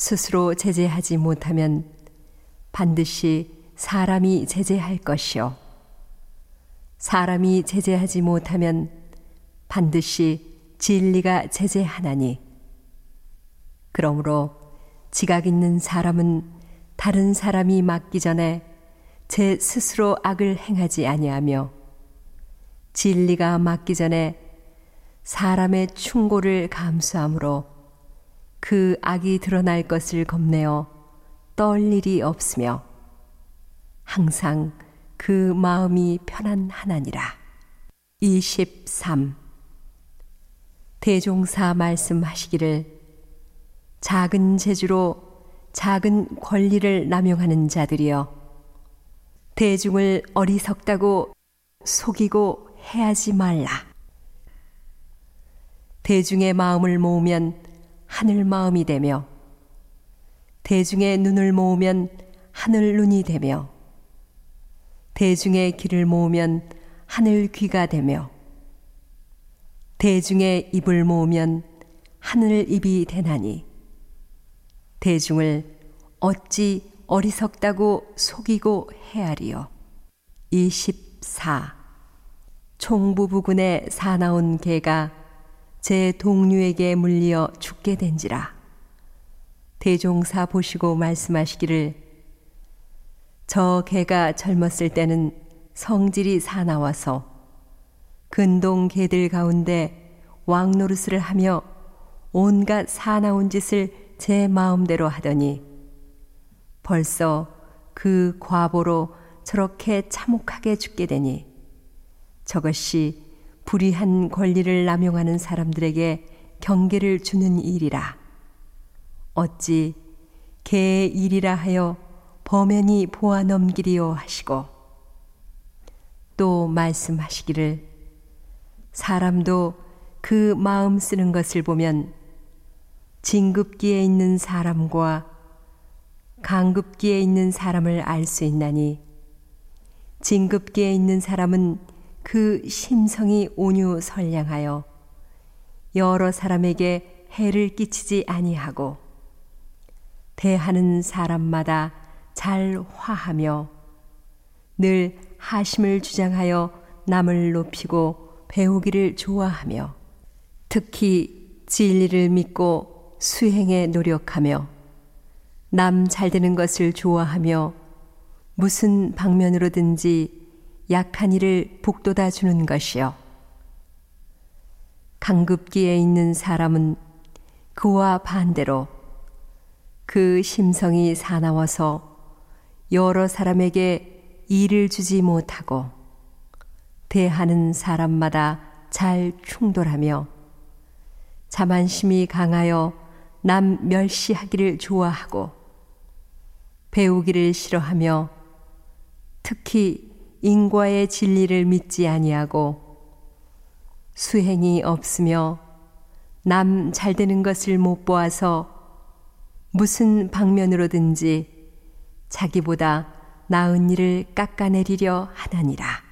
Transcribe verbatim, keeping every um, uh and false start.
스스로 제재하지 못하면 반드시 사람이 제재할 것이요 사람이 제재하지 못하면 반드시 진리가 제재하나니 그러므로 지각 있는 사람은 다른 사람이 맡기 전에 제 스스로 악을 행하지 아니하며 진리가 맡기 전에 사람의 충고를 감수함으로 그 악이 드러날 것을 겁내어 떨 일이 없으며 항상 그 마음이 편안하나니라. 이십삼. 대종사 말씀하시기를 작은 재주로 작은 권리를 남용하는 자들이여 대중을 어리석다고 속이고 해하지 말라. 대중의 마음을 모으면 하늘 마음이 되며 대중의 눈을 모으면 하늘 눈이 되며 대중의 귀를 모으면 하늘 귀가 되며 대중의 입을 모으면 하늘 입이 되나니 대중을 어찌 어리석다고 속이고 헤아리요. 이십사. 총부부군에 사나운 개가 제 동류에게 물리어 죽게 된지라. 대종사 보시고 말씀하시기를 저 개가 젊었을 때는 성질이 사나워서 근동 개들 가운데 왕노릇을 하며 온갖 사나운 짓을 제 마음대로 하더니 벌써 그 과보로 저렇게 참혹하게 죽게 되니 저것이 불의한 권리를 남용하는 사람들에게 경계를 주는 일이라. 어찌 개의 일이라 하여 범연히 보아 넘기리요 하시고 또 말씀하시기를 사람도 그 마음 쓰는 것을 보면 진급기에 있는 사람과 강급기에 있는 사람을 알 수 있나니 진급기에 있는 사람은 그 심성이 온유 선량하여 여러 사람에게 해를 끼치지 아니하고 대하는 사람마다 잘 화하며 늘 하심을 주장하여 남을 높이고 배우기를 좋아하며 특히 진리를 믿고 수행에 노력하며 남 잘되는 것을 좋아하며 무슨 방면으로든지 약한 이를 북돋아 주는 것이요 강급기에 있는 사람은 그와 반대로 그 심성이 사나워서 여러 사람에게 일을 주지 못하고 대하는 사람마다 잘 충돌하며 자만심이 강하여 남 멸시하기를 좋아하고 배우기를 싫어하며 특히 인과의 진리를 믿지 아니하고 수행이 없으며 남 잘되는 것을 못 보아서 무슨 방면으로든지 자기보다 나은 일을 깎아내리려 하나니라.